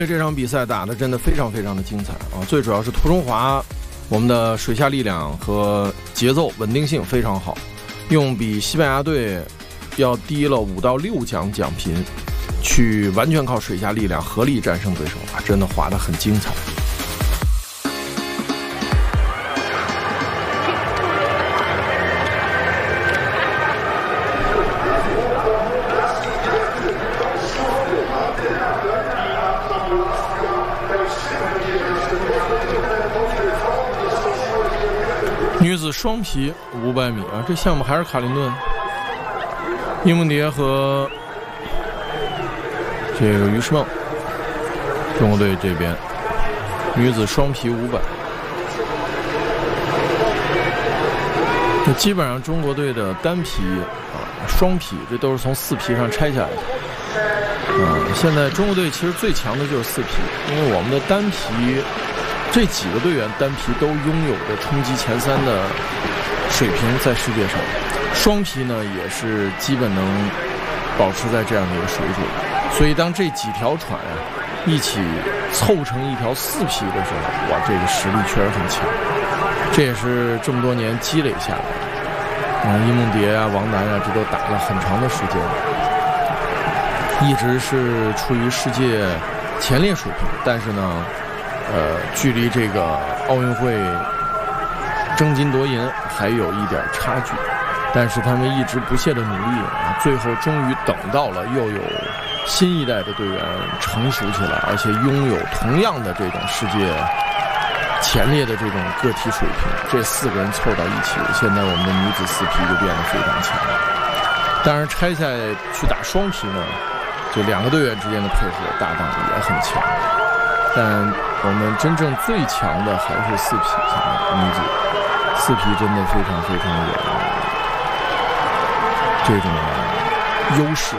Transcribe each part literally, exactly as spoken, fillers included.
这场比赛打得真的非常非常的精彩啊！最主要是涂中华，我们的水下力量和节奏稳定性非常好，用比西班牙队要低了五到六奖奖频，去完全靠水下力量合力战胜对手啊！真的滑得很精彩。女子双皮五百米啊，这项目还是卡林顿、伊梦蝶和这个于诗梦，中国队这边女子双皮五百。这基本上中国队的单皮啊、双皮，这都是从四皮上拆下来的。啊、嗯，现在中国队其实最强的就是四皮，因为我们的单皮。这几个队员单皮都拥有着冲击前三的水平，在世界上，双皮呢也是基本能保持在这样的一个水准。所以当这几条船啊一起凑成一条四皮的时候，哇，这个实力确实很强。这也是这么多年积累下来的。啊，伊梦蝶啊、王楠啊，这都打了很长的时间，一直是处于世界前列水平，但是呢。呃，距离这个奥运会争金夺银还有一点差距，但是他们一直不懈的努力啊，最后终于等到了又有新一代的队员成熟起来，而且拥有同样的这种世界前列的这种个体水平，这四个人凑到一起，现在我们的女子四皮就变得非常强。当然拆下来去打双皮呢，就两个队员之间的配合搭档也很强。但我们真正最强的还是四匹女子，四匹真的非常非常有这种优势。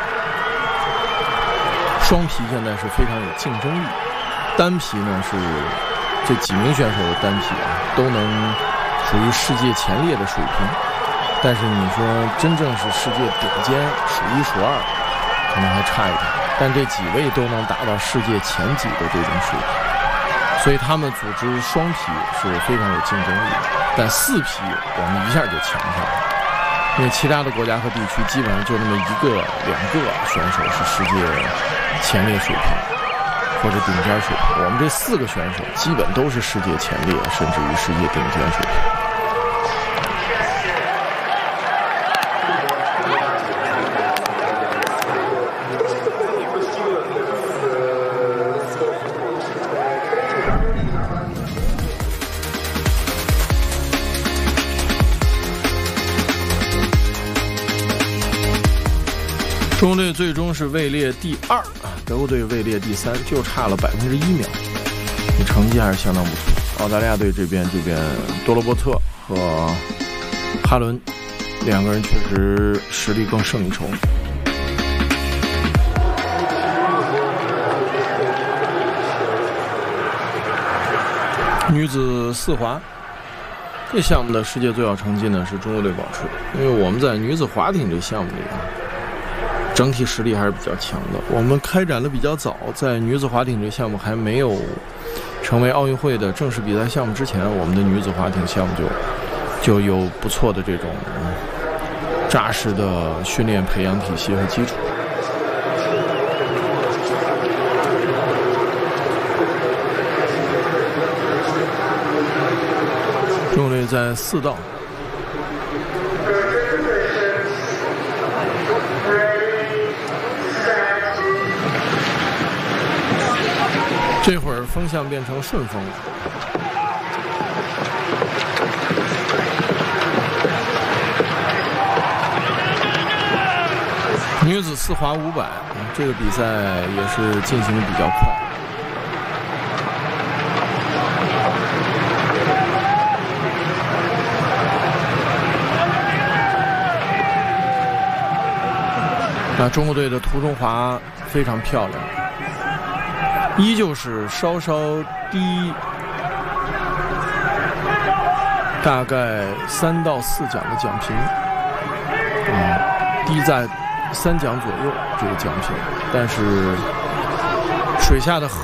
双匹现在是非常有竞争力，单匹呢是这几名选手的单匹啊都能属于世界前列的水平，但是你说真正是世界顶尖数一数二，可能还差一点。但这几位都能达到世界前几的这种水平，所以他们组织双匹是非常有竞争力的。但四匹我们一下就强上了，因为其他的国家和地区基本上就那么一个两个选手是世界前列水平或者顶尖水平，我们这四个选手基本都是世界前列甚至于世界顶尖水平。中国队最终是位列第二啊，德国队位列第三，就差了百分之一秒，这成绩还是相当不错。澳大利亚队这边，这边多罗伯特和哈伦两个人确实实力更胜一筹。女子四滑这项目的世界最好成绩呢是中国队保持，因为我们在女子滑艇这项目里啊。整体实力还是比较强的。我们开展的比较早，在女子滑艇这项目还没有成为奥运会的正式比赛项目之前，我们的女子滑艇项目就就有不错的这种扎实的训练培养体系和基础。中国队在四道。这会儿风向变成顺风了。女子四滑五百，这个比赛也是进行的比较快。那中国队的涂中华非常漂亮。依旧是稍稍低，大概三到四奖的奖评，嗯，低在三奖左右这个奖评，但是水下的